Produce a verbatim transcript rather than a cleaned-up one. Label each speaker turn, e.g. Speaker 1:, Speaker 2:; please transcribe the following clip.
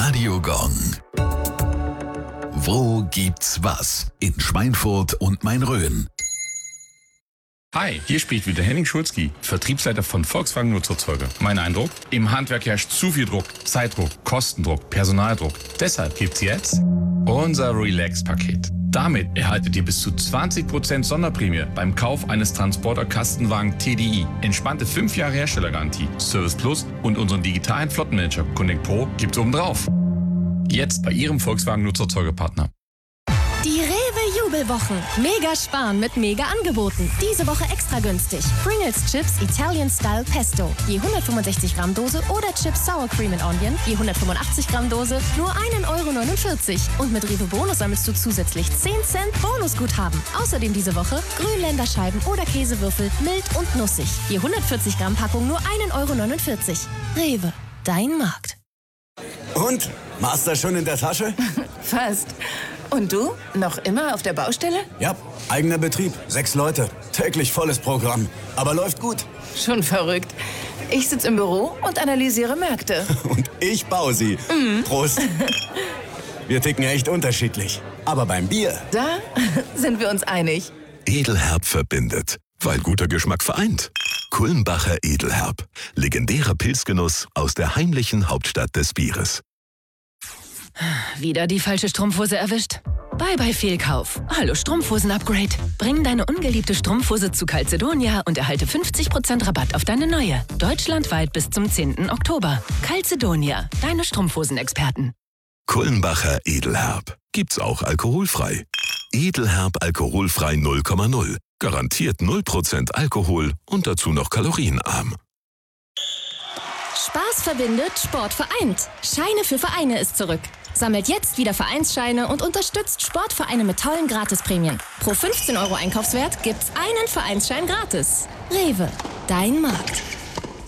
Speaker 1: Radio Gong. Wo gibt's was? In Schweinfurt und Main-Rhön.
Speaker 2: Hi, hier spricht wieder Henning Schulzki, Vertriebsleiter von Volkswagen Nutzerzeuge. Mein Eindruck? Im Handwerk herrscht zu viel Druck, Zeitdruck, Kostendruck, Personaldruck. Deshalb gibt's jetzt unser Relax-Paket. Damit erhaltet ihr bis zu zwanzig Prozent Sonderprämie beim Kauf eines Transporter-Kastenwagen T D I. Entspannte fünf Jahre Herstellergarantie, Service Plus und unseren digitalen Flottenmanager Connect Pro gibt's obendrauf. Jetzt bei Ihrem Volkswagen Nutzerzeugepartner.
Speaker 3: Die Rewe-Jubelwochen. Mega sparen mit Mega-Angeboten. Diese Woche extra günstig. Pringles Chips Italian Style Pesto. Je hundertfünfundsechzig Gramm Dose oder Chips Sour Cream and Onion. Je hundertfünfundachtzig Gramm Dose. Nur ein Euro neunundvierzig. Und mit Rewe Bonus sammelst du zusätzlich zehn Cent Bonusguthaben. Außerdem diese Woche Grünländerscheiben oder Käsewürfel. Mild und nussig. Je hundertvierzig Gramm Packung nur ein Euro neunundvierzig. Rewe. Dein Markt.
Speaker 4: Und? Master schon in der Tasche?
Speaker 5: Fast. Und du? Noch immer auf der Baustelle?
Speaker 4: Ja, eigener Betrieb. Sechs Leute. Täglich volles Programm. Aber läuft gut.
Speaker 5: Schon verrückt. Ich sitze im Büro und analysiere Märkte.
Speaker 4: Und ich baue sie. Mm. Prost. Wir ticken echt unterschiedlich. Aber beim Bier...
Speaker 5: Da sind wir uns einig.
Speaker 1: Edelherb verbindet, weil guter Geschmack vereint. Kulmbacher Edelherb. Legendärer Pilzgenuss aus der heimlichen Hauptstadt des Bieres.
Speaker 6: Wieder die falsche Strumpfhose erwischt? Bye bye Fehlkauf. Hallo Strumpfhosen-Upgrade. Bring deine ungeliebte Strumpfhose zu Calzedonia und erhalte fünfzig Prozent Rabatt auf deine neue. Deutschlandweit bis zum zehnten Oktober. Calzedonia, deine Strumpfhosenexperten.
Speaker 1: Kulmbacher Edelherb. Gibt's auch alkoholfrei. Edelherb alkoholfrei null Komma null. Garantiert null Prozent Alkohol und dazu noch kalorienarm.
Speaker 3: Spaß verbindet, Sport vereint. Scheine für Vereine ist zurück. Sammelt jetzt wieder Vereinsscheine und unterstützt Sportvereine mit tollen Gratisprämien. Pro fünfzehn Euro Einkaufswert gibt's einen Vereinsschein gratis. Rewe, dein Markt.